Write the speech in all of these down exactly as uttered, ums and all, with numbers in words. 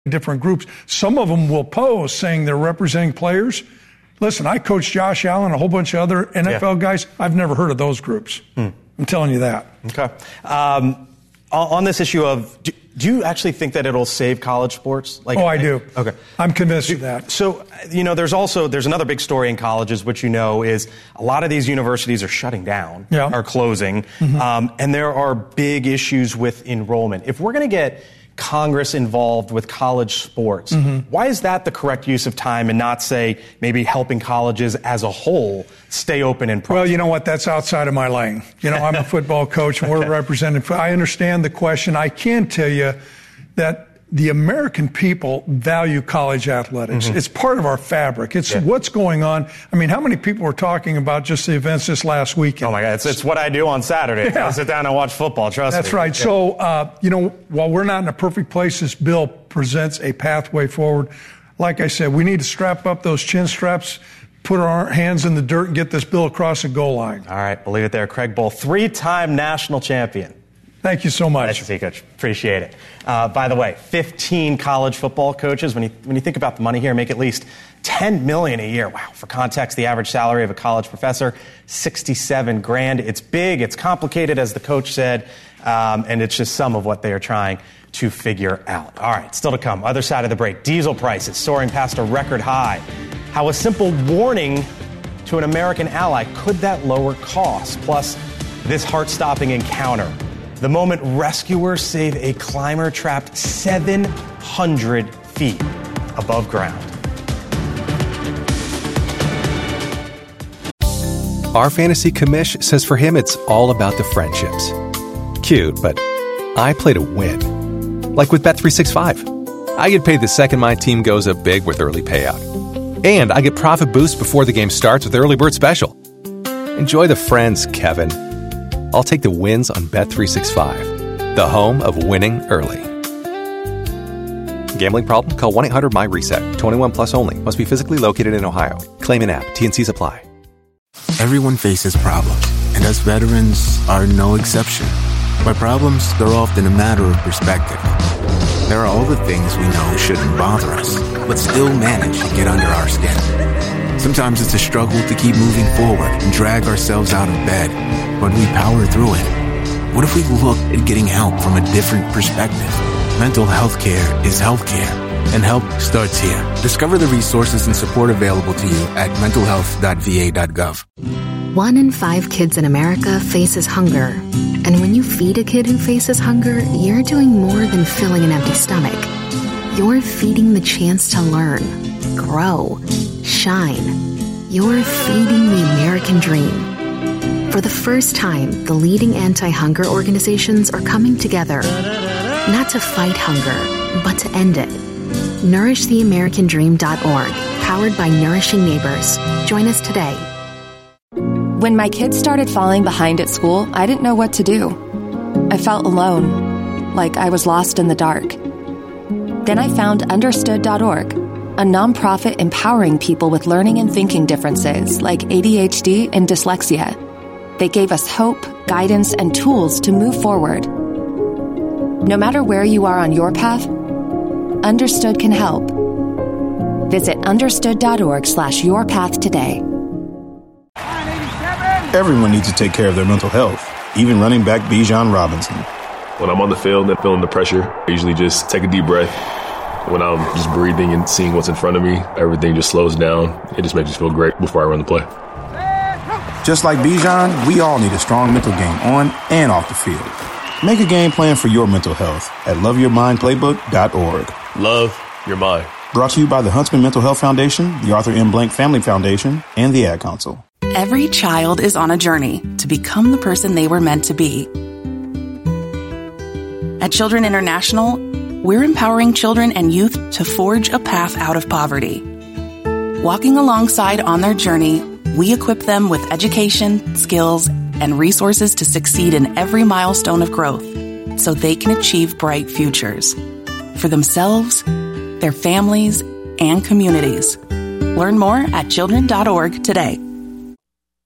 different groups. Some of them will pose saying they're representing players. Listen, I coached Josh Allen, a whole bunch of other N F L yeah. guys. I've never heard of those groups. Hmm. I'm telling you that. Okay. Um, on this issue of, do, do you actually think that it'll save college sports? Like, oh, I do. Okay. I'm convinced do, of that. So, you know, there's also, there's another big story in colleges, which you know is a lot of these universities are shutting down, yeah. are closing, mm-hmm. um, and there are big issues with enrollment. If we're going to get Congress involved with college sports, mm-hmm. why is that the correct use of time and not, say, maybe helping colleges as a whole stay open and prosper? Well, you know what? That's outside of my lane. You know, I'm a football coach, and we're represented. I understand the question. I can tell you that the American people value college athletics. Mm-hmm. It's part of our fabric. It's yeah. what's going on. I mean, how many people were talking about just the events this last weekend? Oh, my God. It's, it's what I do on Saturday. Yeah. I sit down and watch football, trust That's me. right. Yeah. So, uh, you know, while we're not in a perfect place, this bill presents a pathway forward. Like I said, we need to strap up those chin straps, put our hands in the dirt, and get this bill across the goal line. All right. We'll leave it there. Craig Bohl, three-time national champion. Thank you so much. Nice to see you, Coach. Appreciate it. Uh, by the way, fifteen college football coaches. When you when you think about the money here, make at least ten million dollars a year. Wow. For context, the average salary of a college professor, sixty-seven grand. It's big. It's complicated, as the coach said, um, and it's just some of what they are trying to figure out. All right, still to come. Other side of the break. Diesel prices soaring past a record high. How a simple warning to an American ally, could that lower costs? Plus, this heart-stopping encounter. The moment rescuers save a climber trapped seven hundred feet above ground. Our fantasy commish says for him it's all about the friendships. Cute, but I play to win. Like with Bet three sixty-five. I get paid the second my team goes up big with early payout. And I get profit boost before the game starts with Early Bird Special. Enjoy the friends, Kevin. I'll take the wins on Bet three sixty-five, the home of winning early. Gambling problem? Call one eight hundred M Y reset. twenty-one plus only. Must be physically located in Ohio. Claim in app. T N Cs apply. Everyone faces problems, and us veterans are no exception. By problems, they're often a matter of perspective. There are all the things we know shouldn't bother us, but still manage to get under our skin. Sometimes it's a struggle to keep moving forward and drag ourselves out of bed, but we power through it. What if we looked at getting help from a different perspective? Mental health care is health care, and help starts here. Discover the resources and support available to you at mental health dot v a dot gov. One in five kids in America faces hunger. And when you feed a kid who faces hunger, you're doing more than filling an empty stomach. You're feeding the chance to learn, grow, shine. You're feeding the American dream. For the first time, the leading anti-hunger organizations are coming together, not to fight hunger, but to end it. nourish the american dream dot org, powered by Nourishing Neighbors. Join us today. When my kids started falling behind at school, I didn't know what to do. I felt alone, like I was lost in the dark. Then I found understood dot org, a nonprofit empowering people with learning and thinking differences like A D H D and dyslexia. They gave us hope, guidance, and tools to move forward. No matter where you are on your path, Understood can help. Visit understood dot org slash your path today. Everyone needs to take care of their mental health, even running back Bijan Robinson. When I'm on the field and feeling the pressure, I usually just take a deep breath. When I'm just breathing and seeing what's in front of me, everything just slows down. It just makes me feel great before I run the play. Just like Bijan, we all need a strong mental game on and off the field. Make a game plan for your mental health at love your mind playbook dot org. Love your mind. Brought to you by the Huntsman Mental Health Foundation, the Arthur M. Blank Family Foundation, and the Ad Council. Every child is on a journey to become the person they were meant to be. At Children International, we're empowering children and youth to forge a path out of poverty. Walking alongside on their journey, we equip them with education, skills, and resources to succeed in every milestone of growth so they can achieve bright futures for themselves, their families, and communities. Learn more at children dot org today.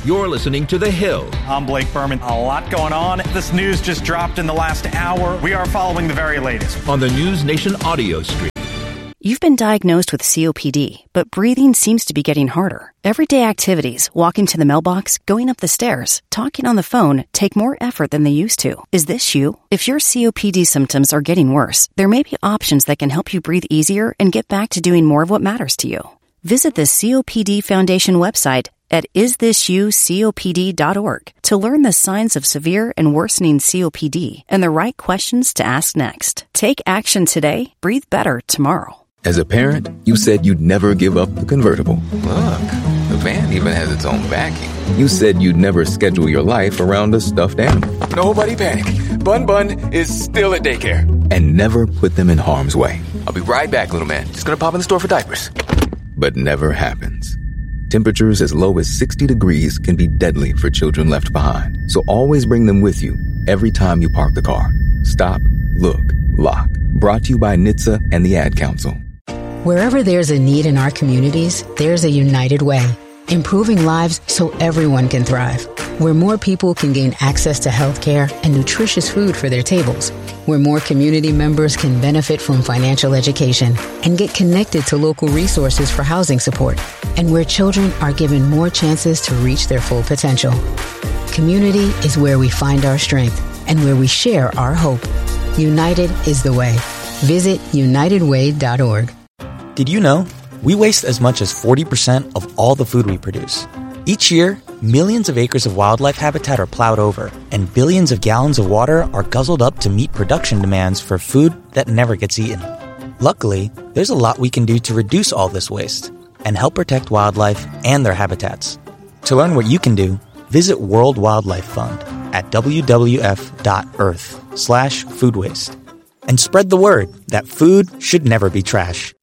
You're listening to The Hill. I'm Blake Berman. A lot going on. This news just dropped in the last hour. We are following the very latest on the News Nation audio stream. You've been diagnosed with C O P D, but breathing seems to be getting harder. Everyday activities, walking to the mailbox, going up the stairs, talking on the phone, take more effort than they used to. Is this you? If your C O P D symptoms are getting worse, there may be options that can help you breathe easier and get back to doing more of what matters to you. Visit the C O P D Foundation website at is this you C O P D dot org to learn the signs of severe and worsening C O P D and the right questions to ask next. Take action today. Breathe better tomorrow. As a parent, you said you'd never give up the convertible. Look, the van even has its own backing. You said you'd never schedule your life around a stuffed animal. Nobody panic. Bun Bun is still at daycare. And never put them in harm's way. I'll be right back, little man. Just gonna pop in the store for diapers. But never happens. Temperatures as low as sixty degrees can be deadly for children left behind. So always bring them with you every time you park the car. Stop, look, lock. Brought to you by N H T S A and the Ad Council. Wherever there's a need in our communities, there's a United Way. Improving lives so everyone can thrive. Where more people can gain access to health care and nutritious food for their tables. Where more community members can benefit from financial education and get connected to local resources for housing support. And where children are given more chances to reach their full potential. Community is where we find our strength and where we share our hope. United is the way. Visit united way dot org. Did you know we waste as much as forty percent of all the food we produce? Each year, millions of acres of wildlife habitat are plowed over, and billions of gallons of water are guzzled up to meet production demands for food that never gets eaten. Luckily, there's a lot we can do to reduce all this waste and help protect wildlife and their habitats. To learn what you can do, visit World Wildlife Fund at w w f dot earth slash food waste and spread the word that food should never be trash.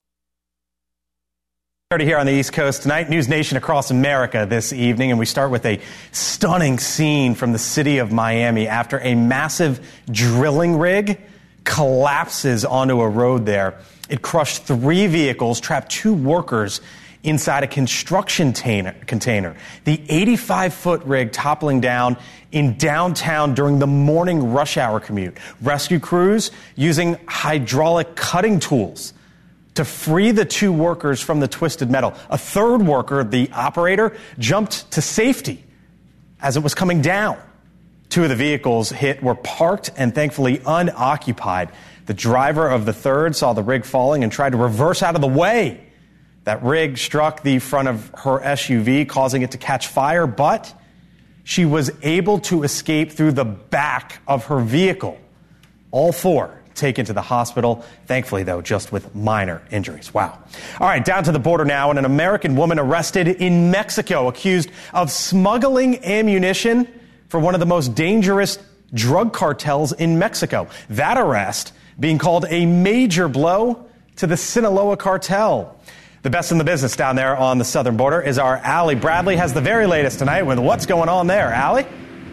Here on the East Coast tonight, News Nation across America this evening, and we start with a stunning scene from the city of Miami after a massive drilling rig collapses onto a road there. It crushed three vehicles, trapped two workers inside a construction container. The eighty-five foot rig toppling down in downtown during the morning rush hour commute. Rescue crews using hydraulic cutting tools to free the two workers from the twisted metal. A third worker, the operator, jumped to safety as it was coming down. Two of the vehicles hit were parked and thankfully unoccupied. The driver of the third saw the rig falling and tried to reverse out of the way. That rig struck the front of her S U V, causing it to catch fire, but she was able to escape through the back of her vehicle. All four taken to the hospital, thankfully, though, just with minor injuries. Wow. All right, down to the border now, and an American woman arrested in Mexico accused of smuggling ammunition for one of the most dangerous drug cartels in Mexico. That arrest being called a major blow to the Sinaloa cartel. The best in the business down there on the southern border is our Allie Bradley. Has the very latest tonight with what's going on there. Allie?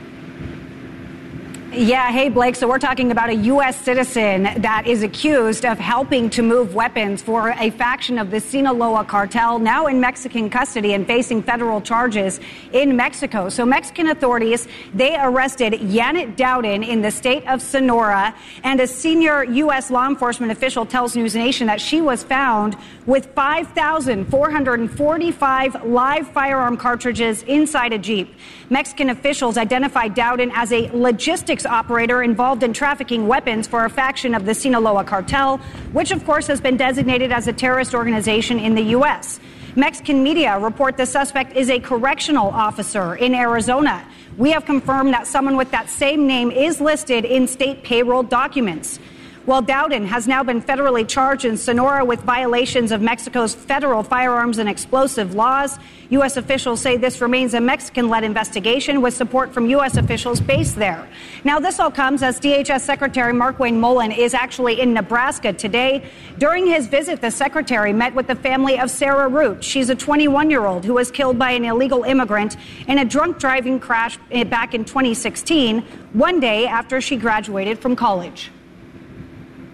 Yeah, hey, Blake. So we're talking about a U S citizen that is accused of helping to move weapons for a faction of the Sinaloa cartel, now in Mexican custody and facing federal charges in Mexico. So Mexican authorities, they arrested Janet Dowden in the state of Sonora, and a senior U S law enforcement official tells News Nation that she was found with five thousand four hundred forty-five live firearm cartridges inside a Jeep. Mexican officials identified Dowden as a logistics operator involved in trafficking weapons for a faction of the Sinaloa cartel, which of course has been designated as a terrorist organization in the U S. Mexican media report the suspect is a correctional officer in Arizona. We have confirmed that someone with that same name is listed in state payroll documents. Well, Dowden has now been federally charged in Sonora with violations of Mexico's federal firearms and explosive laws. U S officials say this remains a Mexican-led investigation with support from U S officials based there. Now, this all comes as D H S Secretary Markwayne Mullin is actually in Nebraska today. During his visit, the secretary met with the family of Sarah Root. She's a twenty-one-year-old who was killed by an illegal immigrant in a drunk driving crash back in twenty sixteen, one day after she graduated from college.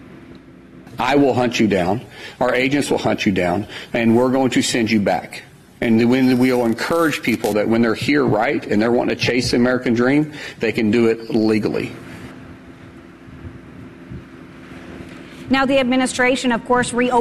I will hunt you down, our agents will hunt you down, and we're going to send you back. And when we'll encourage people that when they're here right and they're wanting to chase the American dream, they can do it legally. Now, the administration, of course, reopened